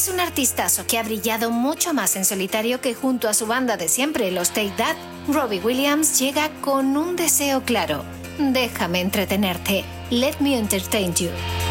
Es un artistazo que ha brillado mucho más en solitario que junto a su banda de siempre, los Take That. Robbie Williams llega con un deseo claro: déjame entretenerte. Let me entertain you.